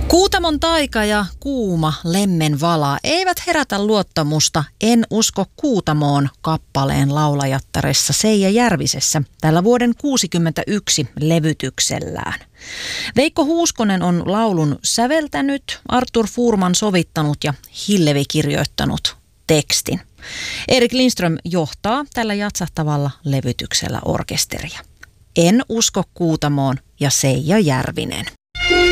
Kuutamon taika ja kuuma lemmenvala eivät herätä luottamusta En usko Kuutamoon -kappaleen laulajattaressa Seija Järvisessä tällä vuoden 1961 levytyksellään. Veikko Huuskonen on laulun säveltänyt, Arthur Fuhrman sovittanut ja Hillevi kirjoittanut tekstin. Erik Lindström johtaa tällä jatsahtavalla levytyksellä orkesteria. En usko Kuutamoon ja Seija Järvinen.